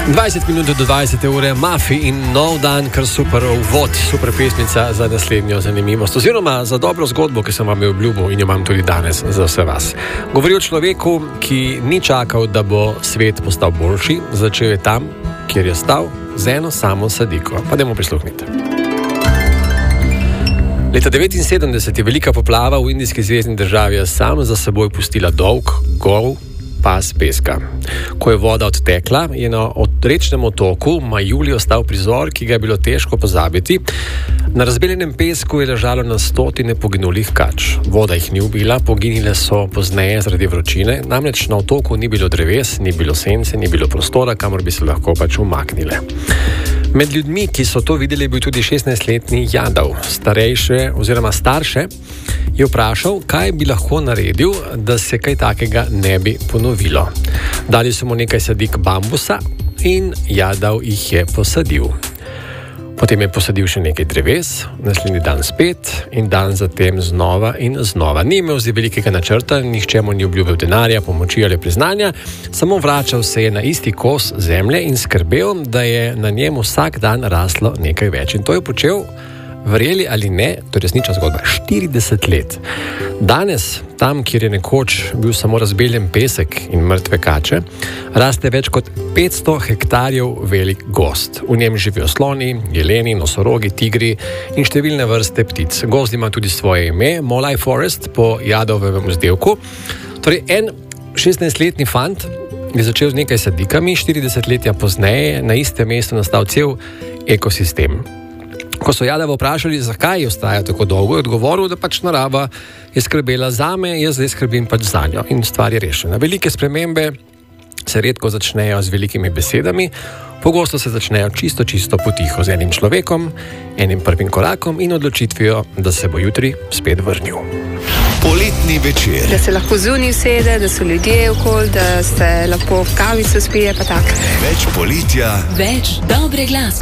20 minut do 20 ure, Mafi in nov dan, kar super uvod, super pesmica za naslednjo zanimivost. Oziroma za dobro zgodbo, ki sem vam jo obljubil in jo imam tudi danes za vse vas. Govori o človeku, ki ni čakal, da bo svet postal boljši, začel je tam, kjer je stal, z eno samo sadiko. Pa dajmo prisluhniti. Leta 1979 je velika poplava v indijski zvezni državi Assam za seboj pustila dolg, gol pas peska. Ko je voda odtekla, je na rečnem otoku Majuli ostal prizor, ki ga je bilo težko pozabiti. Na razbeljenem pesku je ležalo na stotine poginulih kač. Voda jih ni ubila, poginile so pozneje zaradi vročine, namreč na otoku ni bilo dreves, ni bilo sence, ni bilo prostora, kamor bi se lahko pač umaknile. Med ljudmi, ki so to videli, je bil tudi 16-letni Jadav. Starše je vprašal, kaj bi lahko naredil, da se kaj takega ne bi ponovilo. Dali so mu nekaj sadik bambusa in Jadav jih je posadil. Potem je posadil še nekaj dreves, naslednji dan spet in dan zatem znova in znova. Ni imel zdaj velikega načrta, nihče mu ni obljubil denarja, pomoči ali priznanja, samo vračal se je na isti kos zemlje in skrbel, da je na njem vsak dan raslo nekaj več. In to je počel, verjeli ali ne, to je resnična zgodba, 40 let. Danes, tam, kjer je nekoč bil samo razbeljen pesek in mrtve kače, raste več kot 500 hektarjev velik gozd. V njem živijo sloni, jeleni, nosorogi, tigri in številne vrste ptic. Gozd ima tudi svoje ime, Molai Forest, po Jadovem vzdevku. Torej, en 16-letni fant je začel z nekaj sadikami, 40 letja pozneje na istem mestu nastal cel ekosistem. Ko so Jadava vprašali, zakaj je ostajal tako dolgo, je odgovoril, da pač narava je skrbela zame, jaz zdaj skrbim pač za njo in stvar je rešena. Velike spremembe se redko začnejo z velikimi besedami, pogosto se začnejo čisto potiho z enim človekom, enim prvim korakom in odločitvijo, da se bo jutri spet vrnil. Poletni večer. Da se lahko zunaj usede, da so ljudje okoli, da se lahko v kavico spije, pa tako. Več poletja, več dobre glasbe.